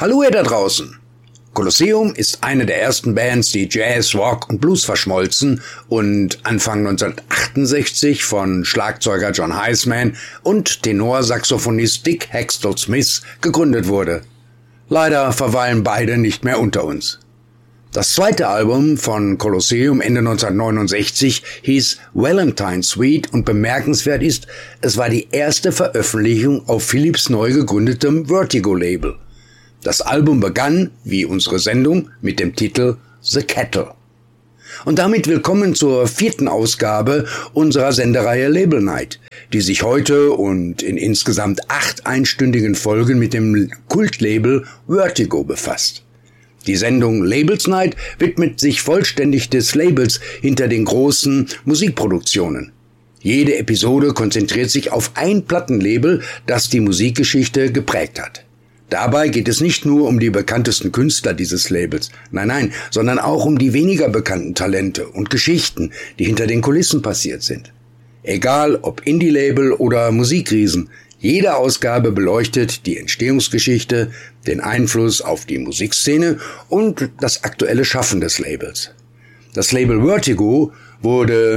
Hallo ihr da draußen! Colosseum ist eine der ersten Bands, die Jazz, Rock und Blues verschmolzen und Anfang 1968 von Schlagzeuger John Heisman und Tenorsaxophonist Dick Hextall Smith gegründet wurde. Leider verweilen beide nicht mehr unter uns. Das zweite Album von Colosseum Ende 1969 hieß Valentine Suite und bemerkenswert ist, es war die erste Veröffentlichung auf Philips neu gegründetem Vertigo-Label. Das Album begann, wie unsere Sendung, mit dem Titel The Kettle. Und damit willkommen zur 4. Ausgabe unserer Sendereihe Label Night, die sich heute und in insgesamt 8 einstündigen Folgen mit dem Kultlabel Vertigo befasst. Die Sendung Labels Night widmet sich vollständig des Labels hinter den großen Musikproduktionen. Jede Episode konzentriert sich auf ein Plattenlabel, das die Musikgeschichte geprägt hat. Dabei geht es nicht nur um die bekanntesten Künstler dieses Labels, nein, sondern auch um die weniger bekannten Talente und Geschichten, die hinter den Kulissen passiert sind. Egal ob Indie-Label oder Musikriesen, jede Ausgabe beleuchtet die Entstehungsgeschichte, den Einfluss auf die Musikszene und das aktuelle Schaffen des Labels. Das Label Vertigo wurde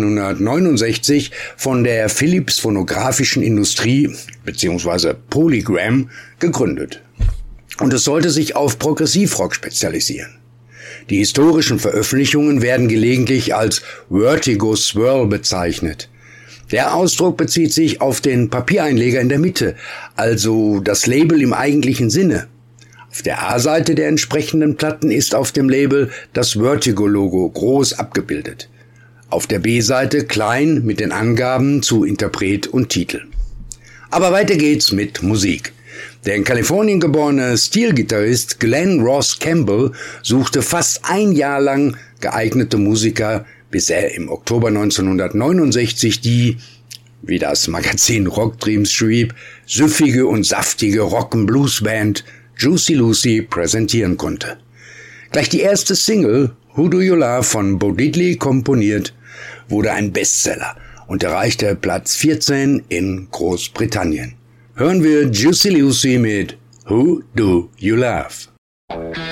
1969 von der Philips Phonografischen Industrie bzw. Polygram gegründet. Und es sollte sich auf Progressivrock spezialisieren. Die historischen Veröffentlichungen werden gelegentlich als Vertigo Swirl bezeichnet. Der Ausdruck bezieht sich auf den Papiereinleger in der Mitte, also das Label im eigentlichen Sinne. Auf der A-Seite der entsprechenden Platten ist auf dem Label das Vertigo-Logo groß abgebildet. Auf der B-Seite klein mit den Angaben zu Interpret und Titel. Aber weiter geht's mit Musik. Der in Kalifornien geborene Steel-Gitarrist Glenn Ross Campbell suchte fast ein Jahr lang geeignete Musiker, bis er im Oktober 1969 die, wie das Magazin Rock Dreams schrieb, süffige und saftige Rock'n'Blues-Band Juicy Lucy präsentieren konnte. Gleich die erste Single, Who Do You Love von Bo Diddley komponiert, wurde ein Bestseller und erreichte Platz 14 in Großbritannien. Hören wir Juicy Lucy mit Who Do You Love?